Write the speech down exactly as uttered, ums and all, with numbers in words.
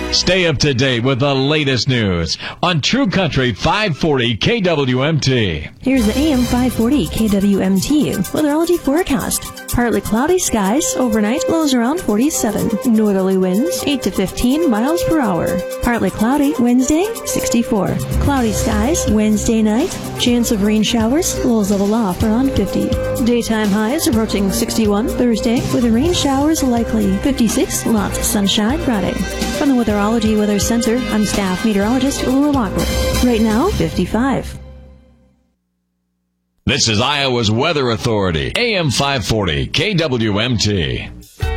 Stay up to date with the latest news on True Country five forty K W M T. Here's the A M five forty K W M T weatherology forecast. Partly cloudy skies overnight, lows around forty-seven. Northerly winds eight to fifteen miles per hour. Partly cloudy Wednesday, sixty-four. Cloudy skies Wednesday night. Chance of rain showers, lows level off around fifty. Daytime highs approaching sixty-one Thursday, with rain showers likely. fifty-six, lots of sunshine Friday. From the Weatherology Weather Center, I'm staff meteorologist Laura Walker. Right now, fifty-five. This is Iowa's Weather Authority, A M five forty K W M T.